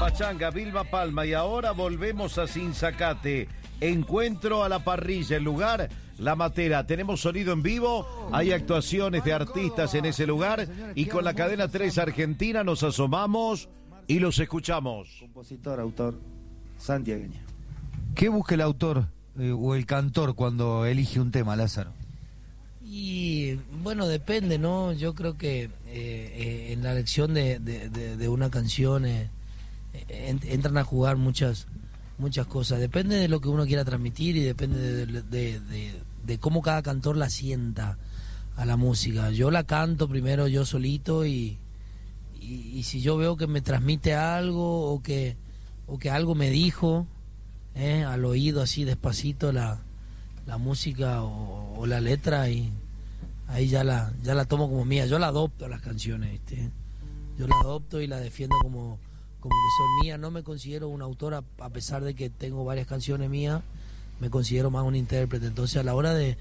Pachanga, Vilma Palma, y ahora volvemos a Sinzacate. Encuentro a la parrilla, el lugar, La Matera. Tenemos sonido en vivo, hay actuaciones de artistas en ese lugar y con la cadena 3 Argentina nos asomamos y los escuchamos. Compositor, autor, santiagueño. ¿Qué busca el autor o el cantor cuando elige un tema, Lázaro? Y bueno, depende, ¿no? Yo creo que en la elección de una canción entran a jugar muchas cosas. Depende de lo que uno quiera transmitir y depende de cómo cada cantor la sienta a la música. Yo la canto primero yo solito y si yo veo que me transmite algo o que algo me dijo al oído así despacito la música o la letra, y ahí ya la tomo como mía. Yo la adopto a las canciones, ¿viste? Yo la adopto y la defiendo como que son mías. No me considero un autor a pesar de que tengo varias canciones mías, me considero más un intérprete. Entonces a la hora de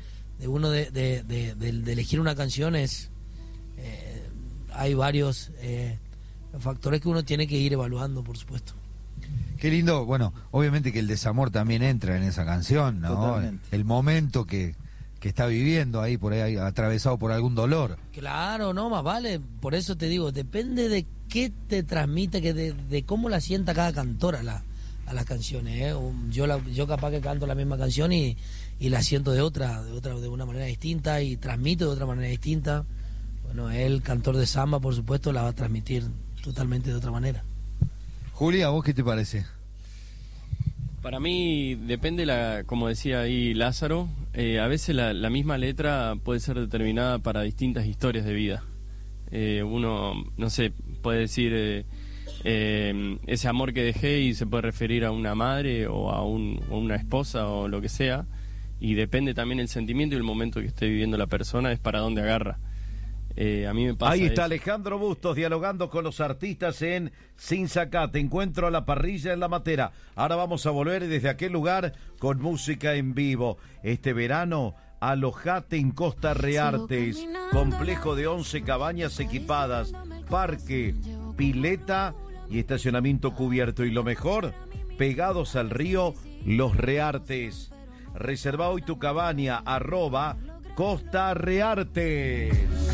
elegir una canción hay varios factores que uno tiene que ir evaluando, por supuesto. Qué lindo, bueno, obviamente que el desamor también entra en esa canción, ¿no? Totalmente. El momento que está viviendo ahí, por ahí, atravesado por algún dolor. Claro, no, más vale, por eso te digo, depende de qué te transmite, de cómo la sienta cada cantor a las canciones, Yo capaz que canto la misma canción y la siento de una manera distinta y transmito de otra manera distinta. Bueno, el cantor de samba, por supuesto, la va a transmitir totalmente de otra manera. Julia, ¿a vos qué te parece? Para mí depende, como decía ahí Lázaro, a veces la misma letra puede ser determinada para distintas historias de vida. Uno, no sé, puede decir ese amor que dejé y se puede referir a una madre o a una esposa o lo que sea, y depende también el sentimiento y el momento que esté viviendo la persona, es para dónde agarra. A mí me pasa Ahí está eso. Alejandro Bustos dialogando con los artistas en Sinzacate. Encuentro a la parrilla en La Matera. Ahora vamos a volver desde aquel lugar con música en vivo. Este verano, alojate en Costa Reartes, complejo de 11 cabañas equipadas, parque, pileta y estacionamiento cubierto. Y lo mejor, pegados al río Los Reartes. Reserva hoy tu cabaña, @Costa Reartes.